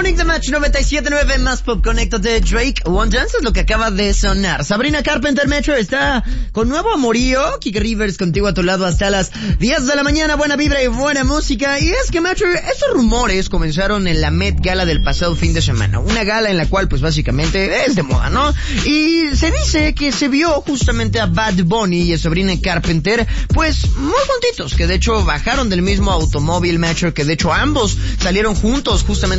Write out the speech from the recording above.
Morning de Match 97.9 más Pop. Conéctate. Drake One Dance es lo que acaba de sonar. Sabrina Carpenter, Metro, está con nuevo amorío. Kike Rivers contigo a tu lado hasta las 10 de la mañana. Buena vibra y buena música. Y es que, Metro, esos rumores comenzaron en la Met Gala del pasado fin de semana. Una gala en la cual, pues básicamente, es de moda, ¿no? Y se dice que se vio justamente a Bad Bunny y a Sabrina Carpenter, pues, muy juntitos. Que de hecho bajaron del mismo automóvil, Metro. Que de hecho ambos salieron juntos justamente